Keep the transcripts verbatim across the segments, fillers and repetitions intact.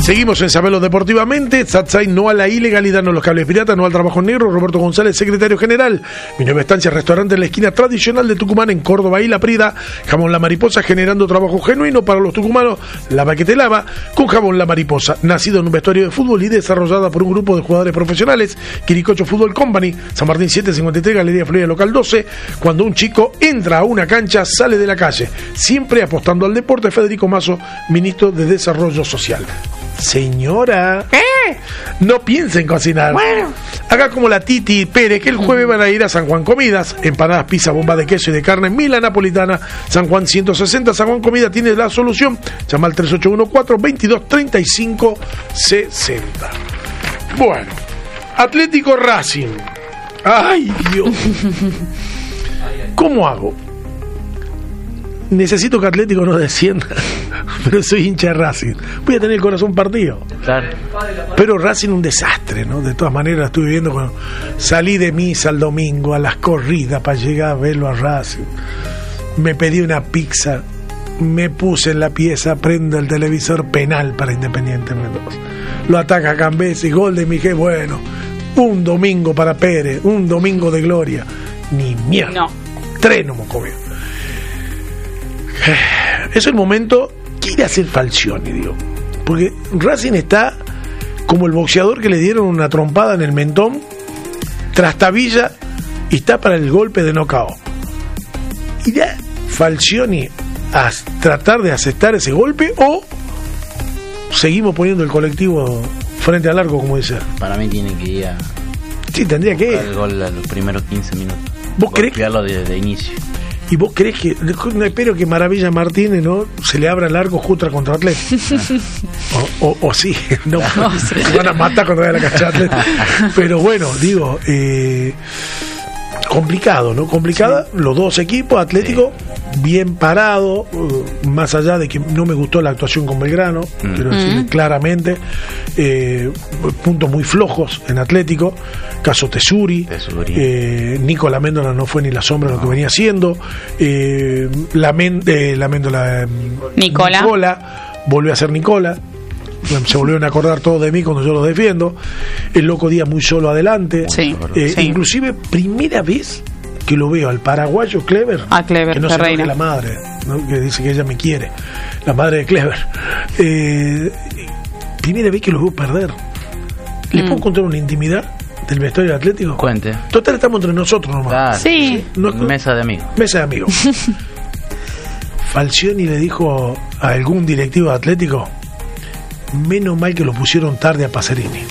Seguimos en Sabelo Deportivamente. Satsai, no a la ilegalidad, no a los cables piratas, no al trabajo negro. Roberto González, secretario general. Mi nueva estancia, restaurante en la esquina tradicional de Tucumán, en Córdoba y La Prida. Jamón La Mariposa, generando trabajo genuino para los tucumanos. Lava que te lava, con Jamón La Mariposa. Nacido en un vestuario de fútbol y desarrollada por un grupo de jugadores profesionales. Quiricocho Fútbol Company, San Martín setecientos cincuenta y tres, Galería Florida Local doce. Cuando un chico entra a una cancha, sale de la calle. Siempre apostando al deporte. Federico Mazo, ministro de Desarrollo Social. Señora, ¿eh? No piensen cocinar. Bueno. Haga como la Titi Pérez, que el jueves van a ir a San Juan Comidas. Empanadas, pizza, bomba de queso y de carne, Mila Napolitana, San Juan ciento sesenta. San Juan Comida tiene la solución. Llama al tres ocho uno cuatro, veintidós, treinta y cinco, sesenta. Bueno, Atlético Racing. Ay, Dios. ¿Cómo hago? Necesito que Atlético no descienda, pero soy hincha de Racing. Voy a tener el corazón partido. Claro. Pero Racing un desastre, ¿no? De todas maneras, estuve viendo cuando salí de misa el domingo a las corridas para llegar a verlo a Racing. Me pedí una pizza, me puse en la pieza, prendo el televisor, penal para Independiente Mendoza. Lo ataca Cambesi, gol de Miguel. Bueno, un domingo para Pérez, un domingo de gloria. Ni mierda. No. Tres no me comió. Es el momento. Quiere hacer Falcioni, digo, porque Racing está como el boxeador que le dieron una trompada en el mentón, trastabilla y está para el golpe de knockout. ¿Irá Falcioni a tratar de aceptar ese golpe o seguimos poniendo el colectivo frente al arco, como dice? Para mí tiene que ir a... Sí, tendría que ir. El gol a los primeros quince minutos. ¿Vos crees que desde de inicio? ¿Y vos crees que, no espero que Maravilla Martínez, ¿no?, se le abra el arco justo contra Atlético? O, o, o sí, no, no se van a matar cuando vaya a la cancha Atlético. Pero bueno, digo, eh, complicado, ¿no? Complicada, sí. Los dos equipos, Atlético sí. Bien parado, uh, más allá de que no me gustó la actuación con Belgrano, mm. quiero decir mm. claramente, eh, puntos muy flojos en Atlético, caso Tesuri, Tesuri. Eh, Nico Laméndola no fue ni la sombra de no. lo que venía haciendo, eh, Lamen, eh, Laméndola, eh, Nicola. Nicola, volvió a ser Nicola, se volvieron a acordar todos de mí cuando yo los defiendo, el Loco Díaz muy solo adelante, sí. Eh, sí. inclusive primera vez que lo veo al paraguayo Clever, a Clever, que no se enoje la madre, ¿no?, que dice que ella me quiere, la madre de Clever, eh, primera vez que lo veo perder. ¿Le mm. puedo contar una intimidad del vestuario Atlético? Cuente. Total, estamos entre nosotros nomás. Claro, sí. No, mesa de amigos. Mesa de amigos. Falcioni le dijo a algún directivo de Atlético: menos mal que lo pusieron tarde a Pacerini.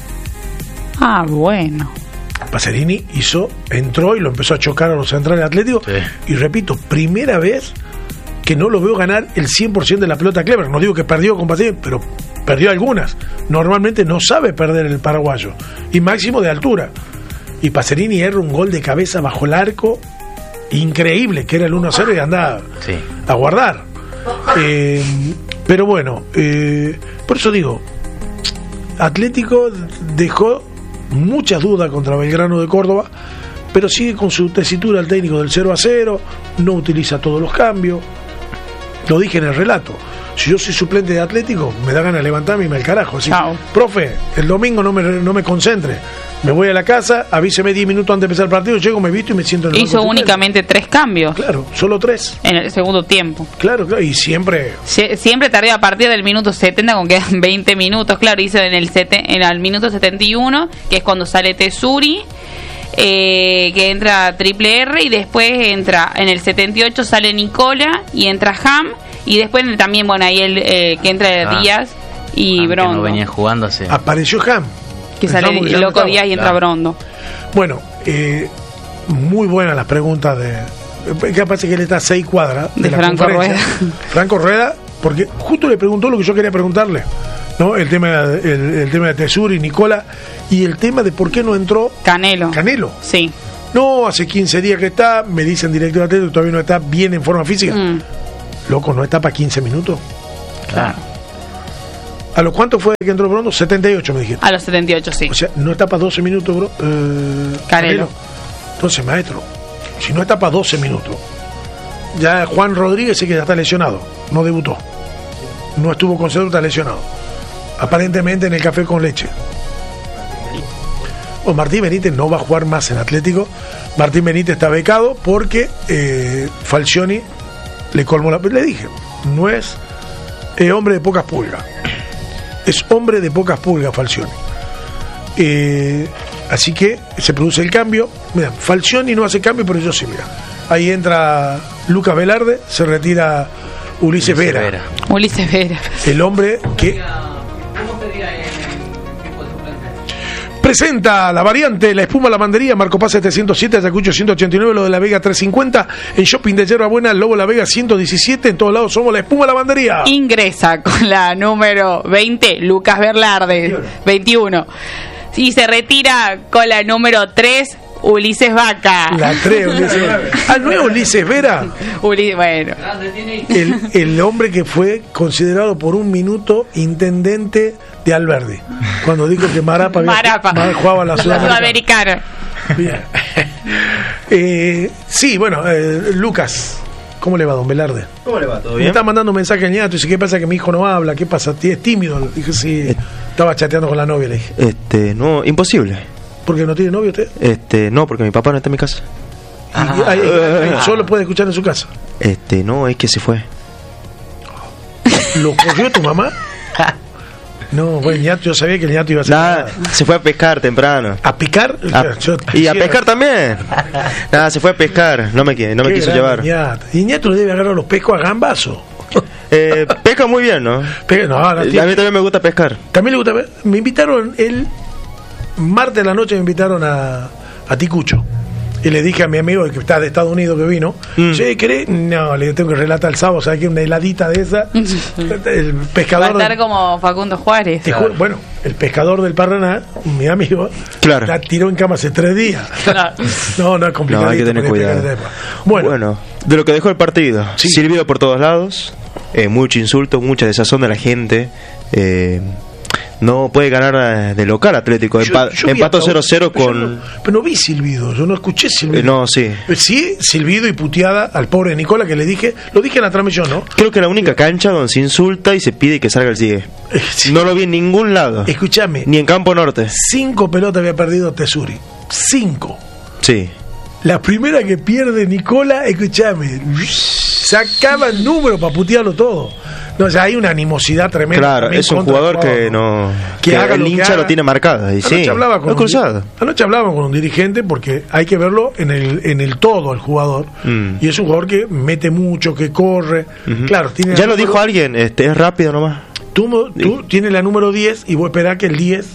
Ah, bueno. Pacerini hizo, entró y lo empezó a chocar a los centrales atléticos. Sí. Y repito, primera vez que no lo veo ganar el cien por ciento de la pelota Clever. No digo que perdió con Pacerini, pero perdió algunas. Normalmente no sabe perder el paraguayo. Y máximo de altura. Y Pacerini erra un gol de cabeza bajo el arco increíble, que era el uno a cero y andaba sí. a guardar. Eh, pero bueno, eh, por eso digo, Atlético dejó muchas dudas contra Belgrano de Córdoba, pero sigue con su tesitura el técnico del cero a cero, no utiliza todos los cambios. Lo dije en el relato, si yo soy suplente de Atlético, me da ganas de levantarme y me al carajo, así, profe, el domingo no me, no me concentre, me voy a la casa, avíseme diez minutos antes de empezar el partido, llego, me visto y me siento en el Hizo únicamente tres cambios. Claro, solo tres. En el segundo tiempo. Claro, claro, y siempre... Sie- siempre tardía a partir del minuto setenta, con que quedan veinte minutos, claro, hizo en el, sete- en el minuto setenta y uno, que es cuando sale Tesuri, eh, que entra Triple R, y después entra, en el setenta y ocho sale Nicola, y entra Ham, y después también, bueno, ahí el eh, que entra ah, Díaz y Ham, Brondo. Que no venía jugándose. Apareció Ham. Que sale el Loco Díaz y entra claro. Brondo. Bueno, eh, muy buenas las preguntas de... ¿Qué pasa? Que él está a seis cuadras de, de la Franco Rueda. Franco Rueda, porque justo le preguntó lo que yo quería preguntarle, ¿no? El tema, el, el tema de Tesuri y Nicola, y el tema de por qué no entró Canelo. Canelo. Sí. No, hace quince días que está, me dicen director de Atlético, todavía no está bien en forma física. Mm. Loco, ¿no está para quince minutos? Claro. ¿A los cuántos fue que entró Brondo? setenta y ocho me dijiste. A los setenta y ocho, sí. O sea, no está para doce minutos, bro. Eh, Canelo. Entonces, maestro, si no está para doce minutos, ya Juan Rodríguez sí que ya está lesionado, no debutó, no estuvo concentrado, está lesionado. aparentemente en el café con leche. Bueno, Martín Benítez no va a jugar más en Atlético. Martín Benítez está becado porque eh, Falcioni le colmó la... Le dije, no es eh, hombre de pocas pulgas. Es hombre de pocas pulgas Falcioni. Eh, así que se produce el cambio. Mira, Falcioni no hace cambio, pero yo sí, mira. Ahí entra Lucas Velarde, se retira Ulises, Ulises Vera. Vera. Ulises Vera. El hombre que... Presenta la variante, la espuma lavandería, Marco Paz setecientos siete, Ayacucho ciento ochenta y nueve, lo de la Vega trescientos cincuenta, en Shopping de Yerba Buena, Lobo La Vega ciento diecisiete, en todos lados somos la espuma lavandería. Ingresa con la número veinte, Lucas Velarde, veintiuno, y se retira con la número tres, Ulises Vaca. La tres, Ulises Vaca. Ah, ¿no es Ulises Vera? Uli, bueno. El, el hombre que fue considerado por un minuto intendente de Alberdi, cuando dijo que Marapa, Marapa. Había, jugaba la Sudamericana. Bien. eh, sí, bueno, eh, Lucas, ¿cómo le va, don Velarde? ¿Cómo le va? ¿Todo bien? Me está mandando un mensaje al ñato y dice, ¿qué pasa que mi hijo no habla? ¿Qué pasa? ¿Es tímido? Dije, sí, eh, estaba chateando con la novia, le dije. Este, no, imposible. ¿Por qué no tiene novio usted? Este, no, porque mi papá no está en mi casa. Ah, y, ahí, ahí, ahí, solo puede escuchar en su casa. Este, no, es que se fue. ¿Lo corrió tu mamá? No, bueno, ñato, yo sabía que el ñato iba a ser. Nada, se fue a pescar temprano. ¿A picar? A, yo, y a pescar también. Nada, se fue a pescar, no me, no me quiso llevar. Ñato. Y ñato le debe agarrar los pescos a gambazo. Eh, pesca muy bien, ¿no? Pe- no, no a mí también me gusta pescar. También le gusta. Me invitaron el martes de la noche, me invitaron a, a Ticucho. Y le dije a mi amigo que está de Estados Unidos que vino, mm. ¿sí, querés? No, le tengo que relatar el sábado, ¿sabes qué? Una heladita de esa. El pescador. Va a estar del, como Facundo Juárez. Claro. Bueno, el pescador del Paraná, mi amigo, claro, la tiró en cama hace tres días. Claro. No, no es complicado. No, hay que tener cuidado. Bueno. bueno, de lo que dejó el partido, sí. Silbido por todos lados, eh, mucho insulto, mucha desazón de la gente. Eh, no puede ganar de local Atlético. Empa- yo, yo empató cero cero con... No, pero no vi silbido, yo no escuché silbido. Eh, no, sí. Sí, silbido y puteada al pobre Nicola, que le dije, lo dije en la transmisión, ¿no? Creo que la única cancha donde se insulta y se pide que salga el sigue. Eh, sí. No lo vi en ningún lado. Escúchame. Ni en Campo Norte. Cinco pelotas había perdido Tesuri. Cinco. Sí. La primera que pierde Nicola, escúchame, sacaba el número para putearlo todo. No, o sea, hay una animosidad tremenda. Claro, es un jugador, jugador que no. Que, que haga el lo hincha que haga. Lo tiene marcado. Y anoche, sí, hablaba con un, cruzado. anoche hablaba con un dirigente porque hay que verlo en el en el todo el jugador. Mm. Y es un jugador que mete mucho, que corre. Uh-huh. Claro, tiene. Ya lo número, dijo alguien, este es rápido nomás. Tú, tú tienes la número diez y vos esperás que el diez.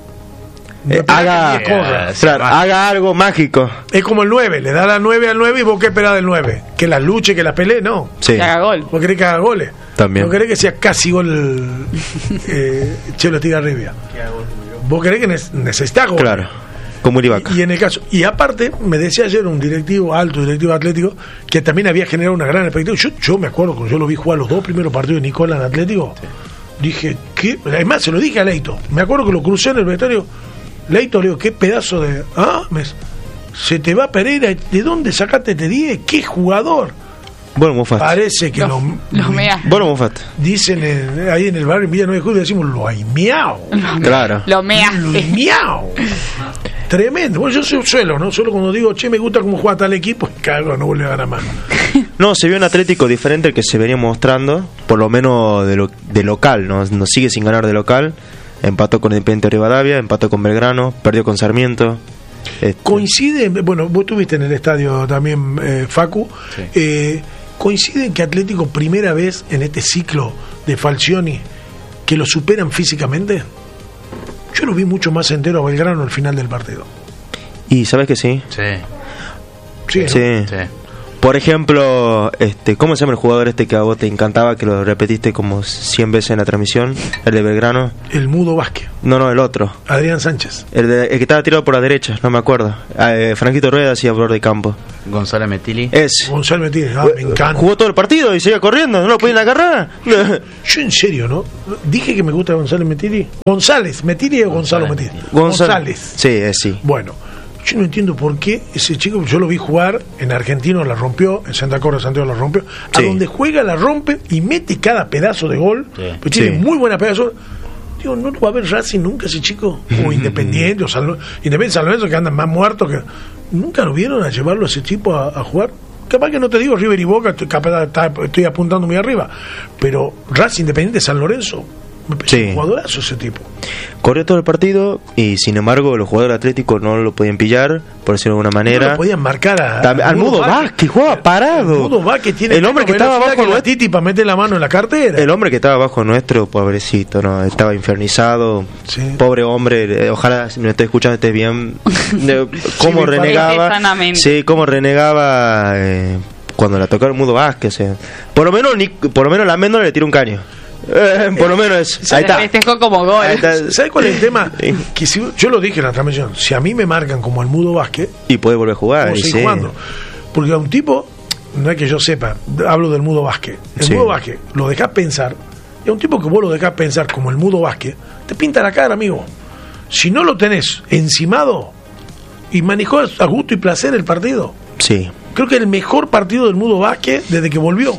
Eh, haga, que corra. Claro, haga algo mágico. Es como el nueve, le da la nueve al nueve y vos qué esperás del nueve. Que las luche, que las pelee, no. Sí. Que haga gol. Vos querés que haga goles. También. Vos querés que sea casi gol eh, Chelo Estigarribia. Vos querés que ne- necesitas gol. Claro, como Uribaca. Y, y en el caso, y aparte, me decía ayer un directivo, alto directivo atlético, que también había generado una gran expectativa. Yo, yo me acuerdo cuando yo lo vi jugar los dos primeros partidos de Nicola en Atlético, sí. Dije, ¿qué? Además, se lo dije a Leito. Me acuerdo que lo crucé en el vestuario. Leito, le digo, qué pedazo de... Ah, me, se te va Pereira, ¿de dónde sacaste este diez? ¿Qué jugador? Bueno, Mufat. Parece que lo... Lo mea. Bueno, Mufat. Dicen en, ahí en el barrio en Villa nueve de Julio, decimos, lo hay miau. Claro. Lo mea. Lo hay miau. Tremendo. Bueno, yo soy suelo, ¿no? Solo cuando digo, che, me gusta cómo juega tal equipo, cago, no vuelve a ganar más. No, se vio un Atlético diferente al que se venía mostrando, por lo menos de, lo, de local, ¿no? Nos sigue sin ganar de local. Empató con Independiente Rivadavia, empató con Belgrano, perdió con Sarmiento. Este... Coincide, bueno, vos estuviste en el estadio también, eh, Facu. Sí. Eh, coincide que Atlético, primera vez en este ciclo de Falcioni, que lo superan físicamente. Yo lo vi mucho más entero a Belgrano al final del partido. ¿Y sabes que sí? Sí. Sí, ¿no? Sí. Sí. Por ejemplo, este, ¿cómo se llama el jugador este que a vos te encantaba, que lo repetiste como cien veces en la transmisión? El de Belgrano. El Mudo Vázquez. No, no, el otro. Adrián Sánchez. El, de, el que estaba tirado por la derecha, no me acuerdo. Eh, Franquito Rueda hacía flor de campo. Gonzalo Metili. Es. Gonzalo Metili, ah, me encanta. Jugó todo el partido y seguía corriendo, no lo podían agarrar. Yo en serio, ¿no? Dije que me gusta Gonzalo Metili. González, Metili o Gonzalo Metili. Gonzalo. González. Sí, es sí. Bueno. Yo no entiendo por qué ese chico, yo lo vi jugar en Argentino, la rompió, en Santa Cruz de Santiago la rompió, a sí. donde juega la rompe y mete cada pedazo de gol, sí. Pero tiene sí. muy buena pedazo. digo, no lo va a ver Racing nunca ese chico, o Independiente, o San, Independiente, San Lorenzo, que andan más muertos que... ¿Nunca lo vieron a llevarlo a ese tipo a, a jugar? Capaz que no te digo River y Boca, estoy, capaz, estoy apuntando muy arriba, pero Racing, Independiente, San Lorenzo, me parece sí. un jugadorazo ese tipo. Corrió todo el partido y sin embargo los jugadores atléticos no lo podían pillar, por decirlo de alguna manera. No lo podían marcar a, Tam- al Mudo Vázquez, jugaba parado. El Mudo Vázquez tiene el hombre que estaba abajo de la Titi para meter la mano en la cartera. El hombre que estaba abajo nuestro, pobrecito, no, estaba infernizado. Sí. Pobre hombre, ojalá si me esté escuchando esté bien. Cómo sí, renegaba. Sí, cómo renegaba eh, cuando la tocó el Mudo Vázquez. Eh. Por lo menos ni, por lo menos la Méndola le tiró un caño. Eh, por lo menos es. Se ahí está. Festejó como gol. ¿Sabes cuál es el tema? Que si, yo lo dije en la transmisión, si a mí me marcan como el Mudo Vázquez, y puede volver a jugar, y sí. jugando. Porque a un tipo, no es que yo sepa, hablo del Mudo Vázquez. El sí. Mudo Vázquez lo dejás pensar, y a un tipo que vos lo dejás pensar como el Mudo Vázquez, te pinta la cara, amigo. Si no lo tenés encimado y manejó a gusto y placer el partido, sí. creo que el mejor partido del Mudo Vázquez desde que volvió.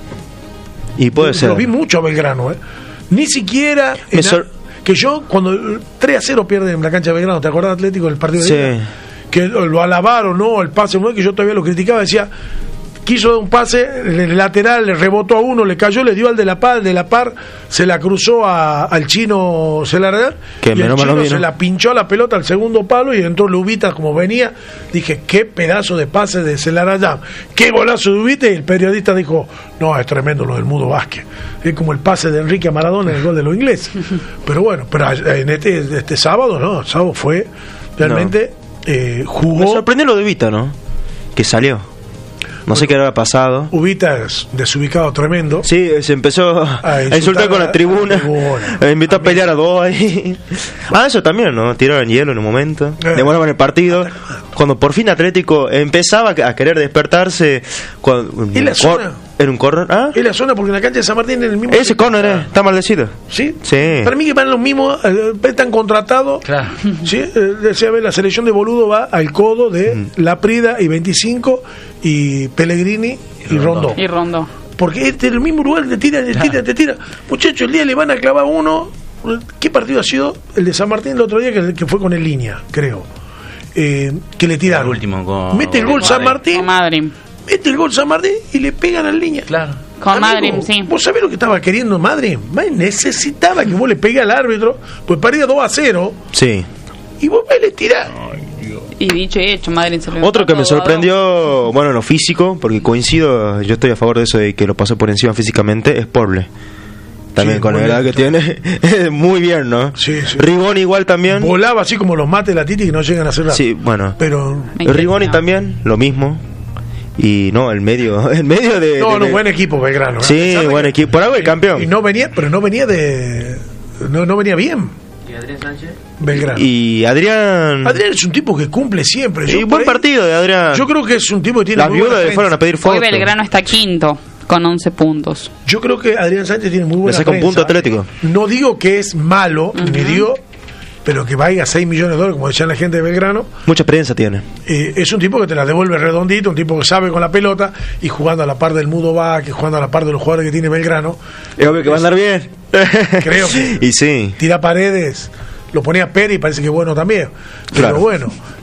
Y puede lo, ser. Lo vi mucho a Belgrano, ¿eh? Ni siquiera. Sor- a, que yo, cuando tres a cero pierde en la cancha de Belgrano, ¿te acordás, Atlético, del partido sí. de ida? Que lo alabaron, ¿no? El pase, ¿no? Que yo todavía lo criticaba, decía. Quiso dar un pase, el lateral le rebotó a uno, le cayó, le dio al de la par, el de la par se la cruzó a, al chino Celarayán, y el chino se la pinchó a la pelota al segundo palo y entró Lubita como venía. Dije, qué pedazo de pase de Celarayán, qué golazo de Lubita, y el periodista dijo, no, es tremendo lo del Mudo Vázquez, es como el pase de Enrique a Maradona en el gol de los ingleses. Pero bueno, pero en este, este sábado, no, el sábado fue realmente no. eh, jugó. Me sorprendió lo de Lubita, ¿no? Que salió. No bueno, sé qué había pasado. Ubita es desubicado tremendo. Sí, se empezó a, a insultar, insultar con la tribuna. La tribuna. Me invitó a, a pelear a dos ahí. Ah, eso también, ¿no? Tiraron hielo en un momento. Eh. Demoraban el partido. Cuando por fin Atlético empezaba a querer despertarse. Cuando, ¿Y la cor- zona? ¿Era un córner? ¿Ah? Es la zona porque en la cancha de San Martín es el mismo. Ese córner eh, está maldecido. ¿Sí? Sí. Para mí que van los mismos, eh, están contratados. Claro. ¿Sí? Eh, decía, la selección de Boludo va al codo de mm. La Prida y veinticinco y Pellegrini y, y Rondó. Y Rondó. Porque este es el mismo lugar, te tira, te tira, te tira. Muchachos, el día le van a clavar uno. ¿Qué partido ha sido? El de San Martín el otro día, que, que fue con el línea, creo. Eh, que le tiraron. El último con... Mete el gol San Martín. Con Madrid. Mete el gol San Martín y le pegan al línea. Claro. Con Madrid, sí. ¿Vos sabés lo que estaba queriendo Madrid? Necesitaba que vos le pegues al árbitro, pues perdía dos a cero. Sí. Y vos le tirás. Y dicho y hecho, Madrid se lo Otro que me sorprendió, bueno, en lo físico, porque coincido, yo estoy a favor de eso de que lo pasó por encima físicamente, es Porle. También sí, con la edad que tiene, muy bien, ¿no? Sí, sí. Rigoni igual también. Volaba así como los mates de la Titi que no llegan a hacer nada. Sí, bueno. Pero Rigoni no. también, lo mismo. Y no, el medio, el medio de... No, de, no, buen equipo Belgrano. Sí, buen que, equipo. Por algo el campeón. Y no venía, pero no venía de... No, no venía bien. ¿Y Adrián Sánchez? Belgrano. Y Adrián... Adrián es un tipo que cumple siempre. Yo y buen ahí, partido de Adrián. Yo creo que es un tipo que tiene... Las viudas le fueron a pedir fotos. Hoy Belgrano está quinto, con once puntos. Yo creo que Adrián Sánchez tiene muy buena prensa. Le saca un punto Atlético. No digo que es malo, uh-huh. ni digo... pero que valga seis millones de dólares, como decían la gente de Belgrano. Mucha experiencia tiene. Eh, es un tipo que te la devuelve redondito, un tipo que sabe con la pelota y jugando a la par del Mudo Vázquez, jugando a la par de los jugadores que tiene Belgrano. Es obvio que va a andar bien. Creo que. Y sí. Tira Paredes, lo ponía Pérez y parece que es bueno también. Pero claro. bueno.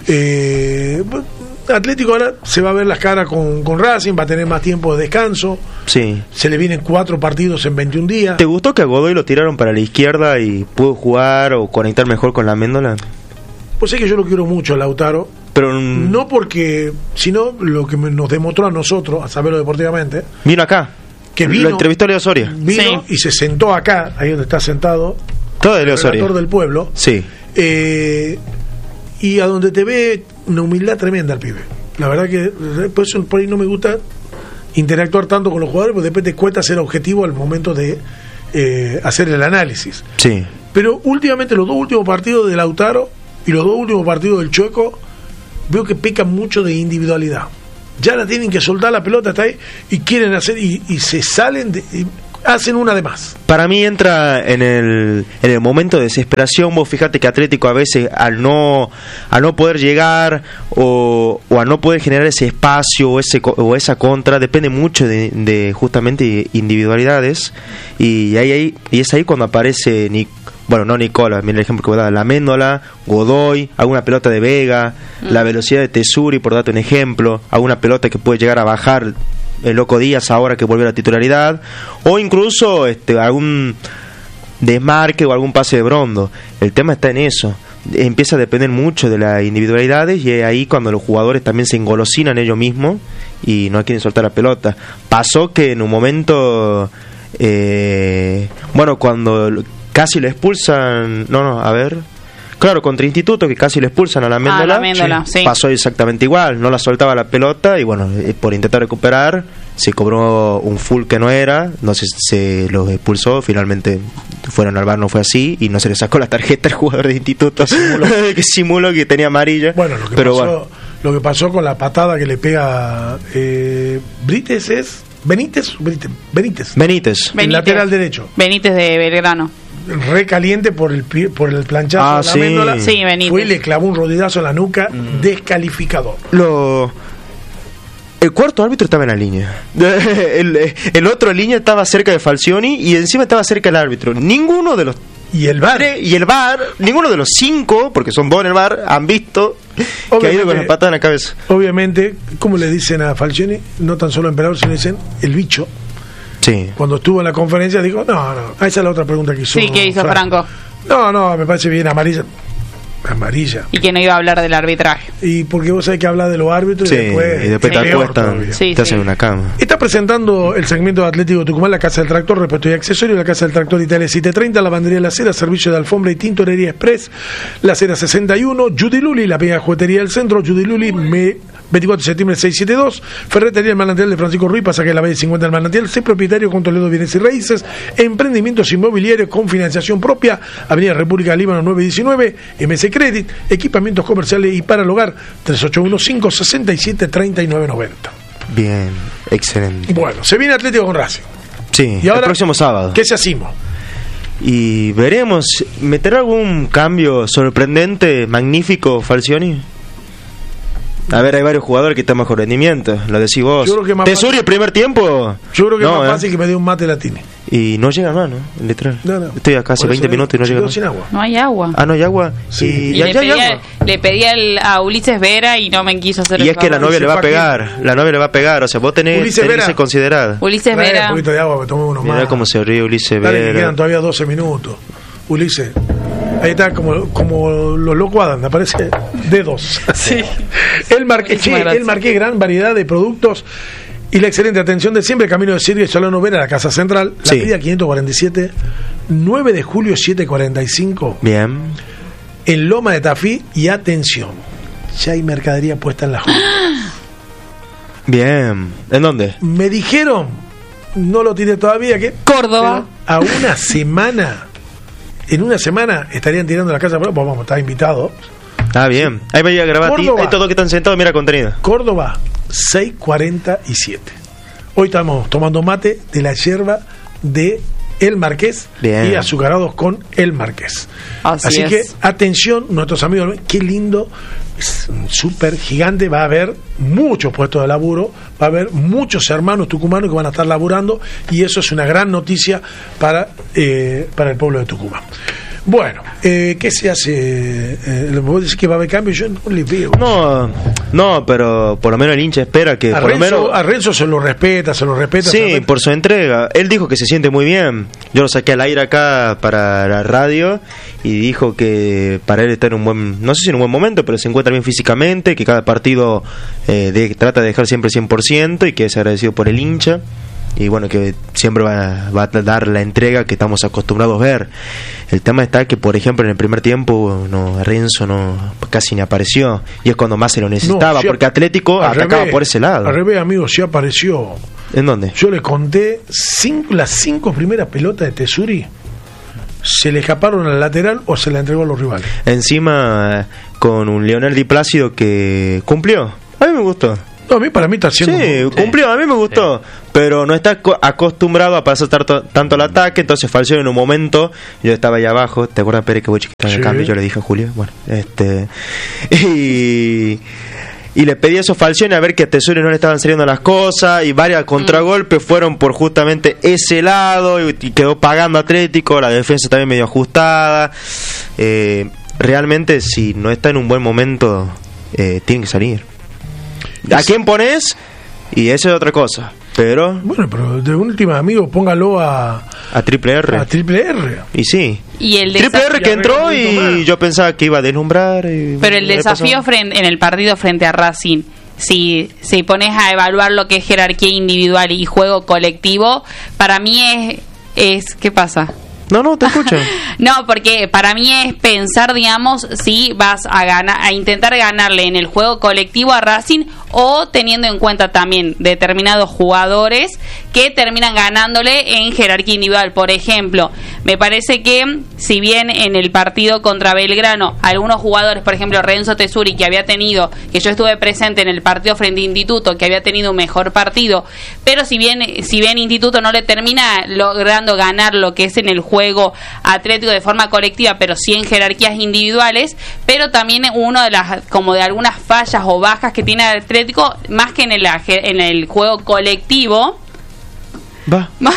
Eh, Atlético ahora se va a ver las caras con, con Racing, va a tener más tiempo de descanso. Sí. Se le vienen cuatro partidos en veintiún días. ¿Te gustó que a Godoy lo tiraron para la izquierda y pudo jugar o conectar mejor con la Méndola? Pues es que yo lo quiero mucho a Lautaro. Pero um, no porque, sino lo que nos demostró a nosotros, a saberlo deportivamente. Vino acá. Que vino, lo entrevistó a Leo Soria. Vino sí. y se sentó acá, ahí donde está sentado. Todo de Leo Soria. El relator del pueblo. Sí. Eh, y a donde te ve una humildad tremenda al pibe. La verdad que por eso por ahí no me gusta interactuar tanto con los jugadores, porque después te cuesta ser objetivo al momento de eh, hacer el análisis. Sí. Pero últimamente los dos últimos partidos de Lautaro y los dos últimos partidos del Chueco veo que pecan mucho de individualidad. Ya la tienen que soltar la pelota hasta ahí y quieren hacer y, y se salen de, y hacen una de más. Para mí entra en el en el momento de desesperación. Vos fíjate que Atlético a veces al no al no poder llegar o, o a no poder generar ese espacio o ese o esa contra depende mucho de, de justamente individualidades y ahí, ahí y es ahí cuando aparece Nic, bueno, no Nicola, mira el ejemplo que voy a dar, la Méndola, Godoy, alguna pelota de Vega, mm. la velocidad de Tesuri, por darte un ejemplo, alguna pelota que puede llegar a bajar el Loco Díaz ahora que volvió a la titularidad, o incluso este algún desmarque o algún pase de Brondo. El tema está en eso. Empieza a depender mucho de las individualidades y es ahí cuando los jugadores también se engolosinan ellos mismos y no quieren soltar la pelota. Pasó que en un momento, eh, bueno, cuando casi lo expulsan, no, no, a ver, claro, contra Instituto, que casi lo expulsan a la Méndola, ah, la Méndola sí. Sí. Pasó exactamente igual, no la soltaba la pelota y bueno, por intentar recuperar se cobró un full que no era, no se, se los expulsó, finalmente fueron al bar, no fue así y no se le sacó la tarjeta al jugador de Instituto que simuló que, simuló que tenía amarilla. Bueno, lo que, pero pasó, bueno. lo que pasó con la patada que le pega eh, Brites es Benítez, Benítez, Benítez, Benítez, el lateral derecho, Benítez de Belgrano, recaliente por el por el planchazo ah, de la sí. Méndola, sí, Benítez. fue y le clavó un rodillazo en la nuca, mm. descalificador. Lo El cuarto árbitro estaba en la línea. El, el otro en línea estaba cerca de Falcioni y encima estaba cerca del árbitro. Ninguno de los y el V A R y el V A R, ninguno de los cinco, porque son dos en el V A R, han visto obviamente, que ha ido con la patada en la cabeza. Obviamente, como le dicen a Falcioni, no tan solo emperador, sino dicen el bicho. Sí. Cuando estuvo en la conferencia dijo, no, no, esa es la otra pregunta que hizo. Sí, que hizo Franco. Franco. No, no, me parece bien amarilla. Amarilla. Y que no iba a hablar del arbitraje. Y porque vos sabés que habla de los árbitros sí, y después, y después te acuestan, sí, te hacen sí. una cama. Está presentando el segmento de Atlético de Tucumán, la Casa del Tractor, repuesto y accesorio, la Casa del Tractor Italia siete treinta, Lavandería La Cera, servicio de alfombra y tintorería express, La Cera sesenta y uno, Judy Luli, la pequeña juguetería del centro, Judy Luli, me, veinticuatro de septiembre seiscientos setenta y dos, Ferretería El Manantial de Francisco Ruiz, pasaje de la Valle cincuenta del Manantial, C propietario con Toledo Bienes y Raíces, emprendimientos inmobiliarios con financiación propia, Avenida República de Líbano nueve diecinueve, M C Credit, equipamientos comerciales y para el hogar, tres ocho uno cinco, seis siete, tres nueve nueve cero. Bien, excelente. Bueno, se viene Atlético con Racing. Sí, y ahora, el próximo sábado. ¿Qué se hacimos? Y veremos, ¿meterá algún cambio sorprendente, magnífico, Falcioni? A ver, hay varios jugadores que están mejor rendimiento, lo decís vos. Tesuri el primer tiempo. Yo creo que no, es más eh. fácil que me dé un mate latini. Y no llega más, ¿no? Literal. No, no. Estoy acá hace veinte minutos y no llega más. Sin agua. No hay agua. Ah, no hay agua. Sí. Y, y y le, pedí hay agua. A, le pedí al, a Ulises Vera y no me quiso hacer y el es que la novia le va a pegar. La novia le va a pegar. O sea, vos tenés, tenés que ser considerada. Ulises Trae Vera. un poquito de agua, que tome uno más. Mirá cómo se ríe Ulises Dale, Vera. que quedan todavía doce minutos. Ulises. Ahí está, como, como los locos Adam, aparece dedos. Sí. El Marqués, sí, el Marqués, gran variedad de productos y la excelente atención de siempre. Camino de Sirgue, Solano Vera, la Casa Central, la sí. Pida quinientos cuarenta y siete, nueve de julio setecientos cuarenta y cinco. Bien. En Loma de Tafí, y atención, ya hay mercadería puesta en la junta. Bien. ¿En dónde? Me dijeron, no lo tiré todavía, que Córdoba. a una semana. En una semana estarían tirando la casa, pues vamos, está invitado. Ah, bien. Ahí voy a grabar a ti. Hay todos que están sentados, mira contenido. Córdoba, seiscientos cuarenta y siete. Hoy estamos tomando mate de la yerba de El Marqués. Bien. Y azucarados con El Marqués. Así, Así es. que, atención, nuestros amigos, qué lindo, es súper gigante, va a haber muchos puestos de laburo, va a haber muchos hermanos tucumanos que van a estar laburando, y eso es una gran noticia para, eh, para el pueblo de Tucumán. Bueno, eh, ¿qué se hace? Eh, ¿Vos decís que va a haber cambio? Yo no le veo. No, no, pero por lo menos el hincha espera que... A, por Renzo, lo menos... a Renzo se lo respeta, se lo respeta. Sí, se respeta. por su entrega. Él dijo que se siente muy bien. Yo lo saqué al aire acá para la radio y dijo que para él está en un buen... No sé si en un buen momento, pero se encuentra bien físicamente, que cada partido eh, de, trata de dejar siempre el cien por ciento y que es agradecido por el hincha. Y bueno, que siempre va, va a dar la entrega que estamos acostumbrados a ver. El tema está que, por ejemplo, en el primer tiempo no Renzo no casi ni apareció, y es cuando más se lo necesitaba, no, si porque Atlético atacaba revés, por ese lado. Al revés, amigo, sí apareció. ¿En dónde? Yo le conté cinco, las cinco primeras pelotas de Tesuri se le escaparon al lateral o se la entregó a los rivales. Encima con un Leonel Di Plácido que cumplió. A mí me gustó. No, a mí para mí está haciendo... Sí, muy... cumplió, a mí me gustó. Sí. Pero no está acostumbrado a pasar tanto, tanto el ataque, entonces falleció en un momento. Yo estaba allá abajo, ¿te acuerdas, Pérez, que vos chiquita en el cambio? Yo le dije a Julio, bueno, este... Y... y le pedí esos Falcioni a ver que a Tesuri no le estaban saliendo las cosas, y varias contragolpes mm. fueron por justamente ese lado, y, y quedó pagando Atlético, la defensa también medio ajustada. Eh, realmente, si no está en un buen momento, eh, tiene que salir. ¿A quién pones? Y eso es otra cosa. Pero bueno, pero de última, amigo, póngalo a a Triple R. A Triple R. Y sí. Y el Triple R que entró y yo pensaba que iba a deslumbrar. Y pero el desafío frente, en el partido frente a Racing, si, si pones a evaluar lo que es jerarquía individual y juego colectivo, para mí es, es ¿qué pasa? No, no, te escucho. No, porque para mí es pensar, digamos, si vas a ganar, a intentar ganarle en el juego colectivo a Racing, o teniendo en cuenta también determinados jugadores que terminan ganándole en jerarquía individual. Por ejemplo, me parece que si bien en el partido contra Belgrano algunos jugadores, por ejemplo Renzo Tesuri, que había tenido, que yo estuve presente en el partido frente a Instituto, que había tenido un mejor partido, pero si bien si bien Instituto no le termina logrando ganar lo que es en el juego atlético de forma colectiva, pero sí en jerarquías individuales, pero también uno de las, como de algunas fallas o bajas que tiene el Atlético, más que en el, en el juego colectivo, va no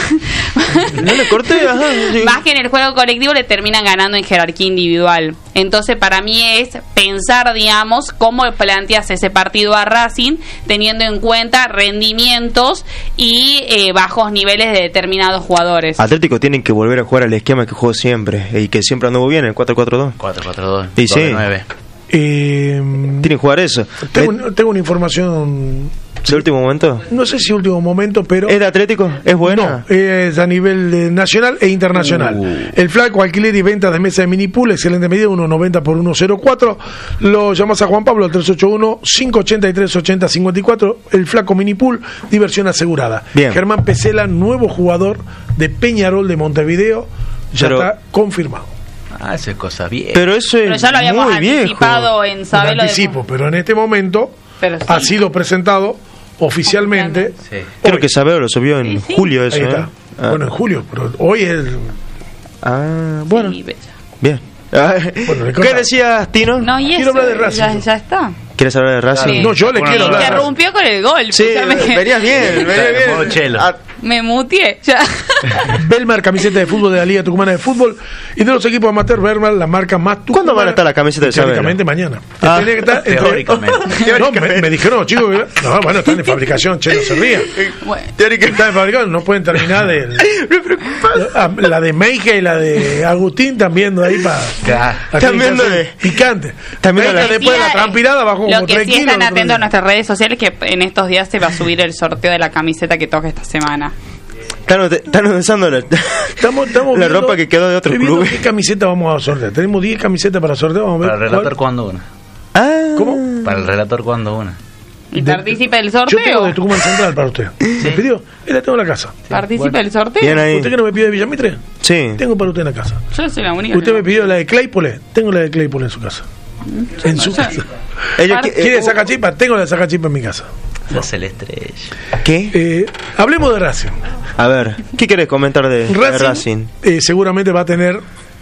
le corté, ajá, sí. Más que en el juego colectivo le terminan ganando en jerarquía individual. Entonces para mí es pensar, digamos, cómo planteas ese partido a Racing teniendo en cuenta rendimientos y eh, bajos niveles de determinados jugadores. Atlético tienen que volver a jugar al esquema que jugó siempre y que siempre anduvo bien, el cuatro cuatro dos. cuatro cuatro dos. Y sí. nueve. Eh, tienen que jugar eso. Tengo, eh, tengo una información. ¿De último momento? No sé si último momento, pero... ¿Es de Atlético? ¿Es buena? No, es a nivel eh, nacional e internacional. Uh. El flaco, alquiler y venta de mesa de mini pool, excelente medida, uno noventa por uno cero cuatro. Lo llamas a Juan Pablo al tres ocho uno, cinco ocho tres, ocho cero cinco cuatro. El flaco mini pool, diversión asegurada. Bien. Germán Pesela, nuevo jugador de Peñarol de Montevideo, ya pero... está confirmado. Ah, esa es cosa bien. Pero eso es pero ya lo habíamos muy anticipado viejo. en Sabelo. Anticipo, de... pero en este momento pero sí. ha sido presentado oficialmente. Sí. Creo que Sabelo lo subió en sí, sí. julio eso. Ahí está. ¿eh? Ah. Bueno, en julio, pero hoy es... Ah, bueno. Sí, bien. Bueno, ¿qué decías, Tino? No, y quiero eso, hablar de Racing. Ya, ya está. ¿Quieres hablar de Racing? Sí. No, yo le bueno, quiero hablar. Interrumpió con el gol. Sí, me... venías bien, venías bien. Ah. Me mutié. Ya. Belmar, camiseta de fútbol de la Liga Tucumana de Fútbol. Y de los equipos amateur, Belmar, la marca más tucumana. ¿Cuándo van a estar las camisetas de Sabelo? Teóricamente mañana. Ah. Que estar, Teóricamente. No, me, me dijeron, chicos, que... no, bueno, están en fabricación, che, no se rían. Bueno. Teóricamente están en fabricación, no pueden terminar de... La, la de Meija y la de Agustín están viendo ahí para... Claro. Están viendo de... Picante. También la... después de la trampirada bajó como lo que tres sí kilos. Están atentos a nuestras redes sociales que en estos días se va a subir el sorteo de la camiseta que toca esta semana. Están, están usando la, estamos, estamos la viendo, ropa que quedó de otro club. ¿Qué camiseta vamos a sortear? Tenemos diez camisetas para sortear. Vamos a ver. Para el relator, ¿cuándo una? Ah. ¿Cómo? Para el relator, ¿cuándo una? ¿Y de, participa del sorteo? Yo tengo de Tucumán Central para usted. ¿Sí? ¿Me pidió? Él la tengo en la casa. Sí. ¿Participa del bueno. sorteo? Bien ahí. ¿Usted que no me pide de Villamitre? Sí. Tengo para usted en la casa. Yo soy la única. ¿Usted me pidió la de Claypole? Tengo la de Claypole en su casa. En su casa. Ella ¿Quiere sacachipa? Tengo la de sacachipa en mi casa. La Celeste. ¿Qué? Eh, hablemos de Racing. A ver, ¿qué querés comentar de Racing? De Racing? Eh, seguramente va a tener...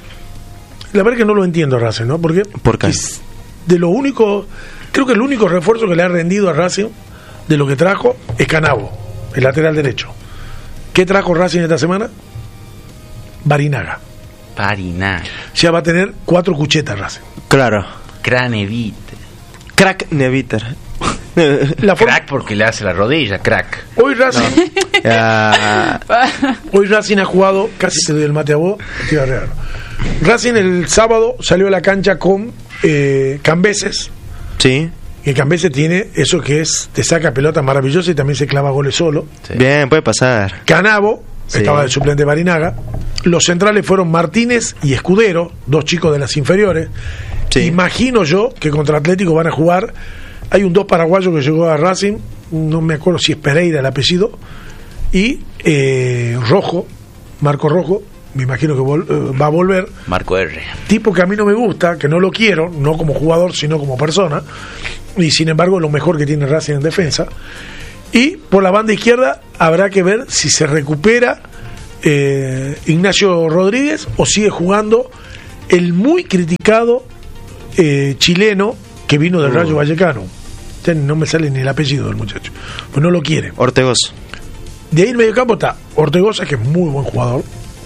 La verdad que no lo entiendo Racing, ¿no? Porque ¿Por qué? De lo único... Creo que el único refuerzo que le ha rendido a Racing de lo que trajo es Canavo, el lateral derecho. ¿Qué trajo Racing esta semana? Barinaga. Barinaga. Ya va a tener cuatro cuchetas Racing. Claro. Craneviter. Crack Neviter. La forma... Crack porque le hace la rodilla, crack. Hoy Racing no. ah. Hoy Racing ha jugado, casi te doy el mate a vos, te iba a regalar. Racing el sábado salió a la cancha con eh, Cambeses. Sí. Y Cambeses tiene eso que es, te saca pelota maravillosa y también se clava goles solo. Sí. Bien, puede pasar. Canavo, sí. Estaba de suplente Barinaga. Los centrales fueron Martínez y Escudero, dos chicos de las inferiores. Sí. Imagino yo que contra Atlético van a jugar. Hay un dos paraguayo que llegó a Racing, no me acuerdo si es Pereira el apellido, y eh, Rojo, Marco Rojo, me imagino que vol- eh, va a volver. Marco R. Tipo que a mí no me gusta, que no lo quiero, no como jugador, sino como persona, y sin embargo lo mejor que tiene Racing en defensa. Y por la banda izquierda habrá que ver si se recupera eh, Ignacio Rodríguez o sigue jugando el muy criticado eh, chileno que vino del uh. Rayo Vallecano. Este no me sale ni el apellido del muchacho, pues no lo quiere. Ortegoza. De ahí en medio campo está Ortegoza, que es muy buen jugador.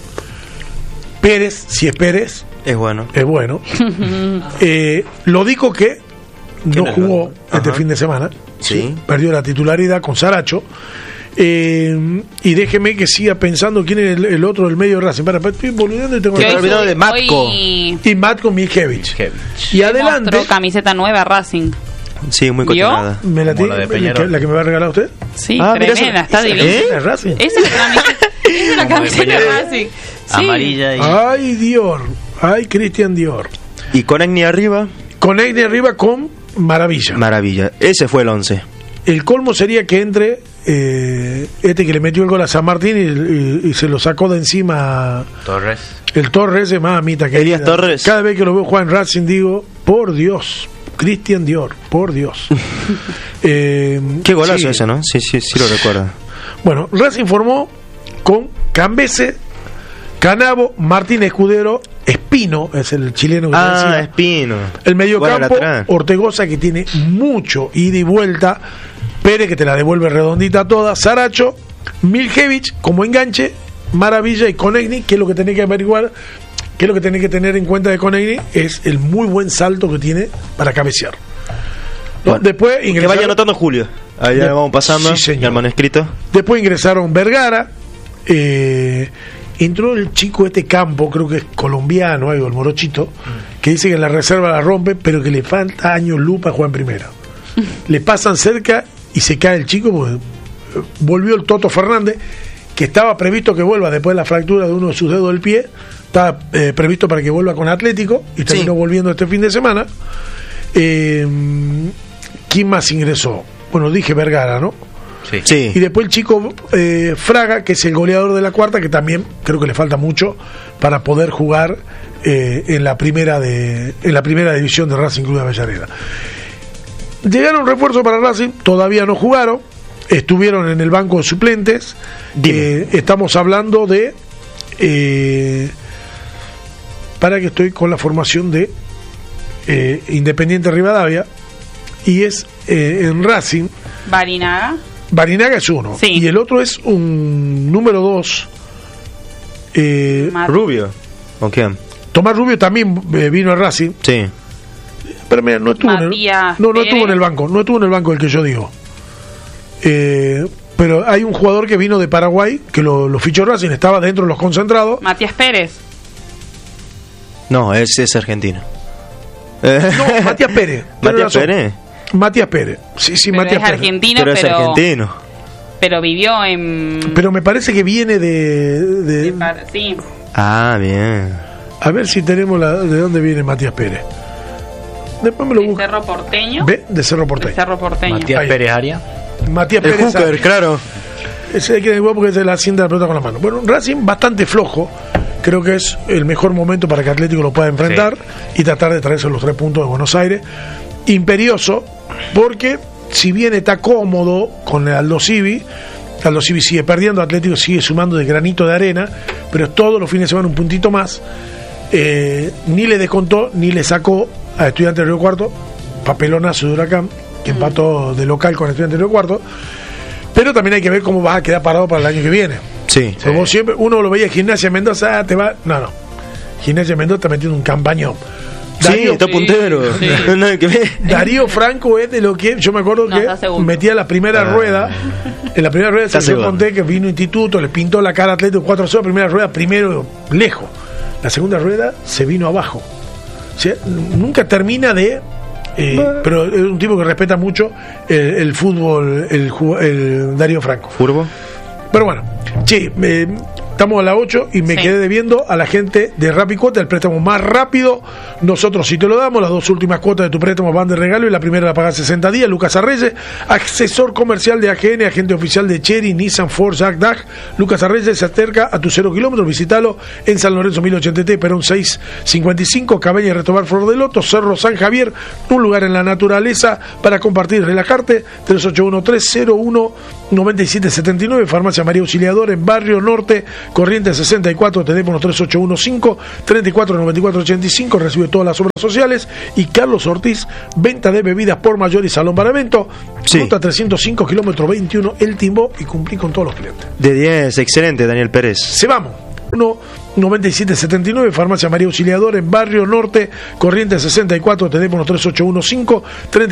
Pérez, si es Pérez, es bueno. Es bueno. eh, lo digo que no jugó este Ajá. fin de semana. Sí. Perdió la titularidad con Saracho. Eh, y déjeme que siga pensando quién es el, el otro del medio de Racing. Para, estoy volviendo y tengo que olvidado de Matko. Hoy... Y Matko Miljevich. Y adelante. Mostró camiseta nueva Racing. Sí, muy cotonada. ¿Me la, tiene, la, la que me va a regalar usted? Sí, ah, tremenda, está divina. ¿Eh? ¿Es Racing? Esa es la camiseta, es la camiseta de Racing. Sí. Amarilla y... Ay, Dior. Ay, Cristian Dior. ¿Y Conegni arriba? Conegni arriba con Maravilla. Maravilla. Ese fue el once. El colmo sería que entre eh, este que le metió el gol a San Martín y, y, y se lo sacó de encima Torres. El Torres es mamita que Elías Torres. Cada vez que lo veo jugar en Racing digo, por Dios, Cristian Dior, por Dios. eh, Qué golazo sí. ese, ¿no? Sí, sí, sí lo recuerdo. Bueno, Racing formó con Cambese, Canavo, Martín Escudero, Espino, es el chileno que Ah, decía. Espino. El mediocampo, Ortegoza, que tiene mucho ida y vuelta, Pérez, que te la devuelve redondita toda, Saracho, Miljevich como enganche, Maravilla y Conegni, que es lo que tenés que averiguar, que es lo que tenés que tener en cuenta de Conegni, es el muy buen salto que tiene para cabecear. ¿No? Bueno, después ingresaron, que vaya anotando Julio. Ahí ya vamos pasando, sí, el manuscrito. Después ingresaron Vergara, eh, entró el chico este Campo, creo que es colombiano, algo, el morochito, mm. que dice que en la reserva la rompe, pero que le falta años luz para jugar en primera. Le pasan cerca y se cae el chico porque volvió el Toto Fernández, que estaba previsto que vuelva después de la fractura de uno de sus dedos del pie, estaba eh, previsto para que vuelva con Atlético y terminó sí. volviendo este fin de semana. Eh, ¿Quién más ingresó? Bueno, dije Vergara, ¿no? Sí. sí. Y después el chico eh, Fraga, que es el goleador de la cuarta, que también creo que le falta mucho para poder jugar eh, en la primera de en la primera división de Racing Club de Avellaneda. Llegaron refuerzos para Racing, todavía no jugaron, estuvieron en el banco de suplentes. Eh, estamos hablando de eh, para que estoy con la formación de eh, Independiente Rivadavia, y es eh, en Racing Barinaga. Barinaga es uno, sí. y el otro es un número dos, eh, Rubio. ¿O quién? Tomás Rubio también eh, vino a Racing. Sí. Pero mira, no estuvo, en el, no, no estuvo en el banco, no estuvo en el banco el que yo digo. Eh, pero hay un jugador que vino de Paraguay, que lo, lo fichó Racing, estaba dentro de los concentrados. Matías Pérez. No, ese es argentino. No, Matías Pérez. Matías Pérez. Matías Pérez. Sí, sí, pero Matías es Pérez. Argentino, pero, pero es argentino. Pero vivió en... Pero me parece que viene de... de... de par... Sí. Ah, bien. A ver si tenemos la... de dónde viene Matías Pérez. Después me lo busco. ¿De Cerro Porteño? ¿Ve? De Cerro Porteño. De Cerro Porteño. Matías Ahí. Pérez Aria. Matías el Pérez. Hooker, claro. Ese hay que igual porque se la sienta la pelota con la mano. Bueno, Racing bastante flojo. Creo que es el mejor momento para que Atlético lo pueda enfrentar sí. y tratar de traerse los tres puntos de Buenos Aires. Imperioso, porque si bien está cómodo con el Aldo Civi, Aldo Civi sigue perdiendo, Atlético sigue sumando de granito de arena, pero todos los fines de semana un puntito más. Eh, ni le descontó ni le sacó a Estudiantes de Río Cuarto, papelonazo de Huracán, que mm. empató de local con Estudiantes de Río Cuarto. Pero también hay que ver cómo va a quedar parado para el año que viene. Sí. Como sí. siempre, uno lo veía Gimnasia Mendoza, ah, te va. No, no. Gimnasia Mendoza está metiendo un campañón. Darío, sí, está puntero. Sí. No hay que ver. Darío Franco es de lo que. Yo me acuerdo no, que metía la primera ah. rueda. En la primera rueda se yo conté que vino Instituto, le pintó la cara a Atlético cuatro a cero. Primera rueda, primero lejos. La segunda rueda se vino abajo. O sea, nunca termina de. Eh, bueno. Pero es un tipo que respeta mucho el, el fútbol, el, el Darío Franco. ¿Furbo? Pero bueno, che, eh, estamos a las ocho y me sí. quedé debiendo a la gente de Rappi Cuota, el préstamo más rápido. Nosotros si te lo damos, las dos últimas cuotas de tu préstamo van de regalo y la primera la pagas sesenta días. Lucas Arreyes, asesor comercial de A G N, agente oficial de Chery, Nissan, Ford, Jack, Dag. Lucas Arreyes se acerca a tus cero kilómetros. Visítalo en San Lorenzo mil ochenta T, Perón seiscientos cincuenta y cinco, Cabaña y Retobar Flor de Loto, Cerro San Javier, un lugar en la naturaleza para compartir y relajarte. Tres ocho uno tres cero uno nueve siete siete nueve, Farmacia María Auxiliadora en Barrio Norte, Corrientes sesenta y cuatro, teléfono tres ocho uno cinco, treinta y cuatro noventa y cuatro ochenta y cinco, recibe todas las obras sociales. Y Carlos Ortiz, venta de bebidas por mayor y salón para evento. Sí. Ruta trescientos cinco, kilómetro veintiuno, El Timbo, y cumplí con todos los clientes. De diez, excelente, Daniel Pérez. Se vamos. uno noventa y siete setenta y nueve, Farmacia María Auxiliadora en Barrio Norte, Corrientes sesenta y cuatro, teléfono tres ocho uno cinco, treinta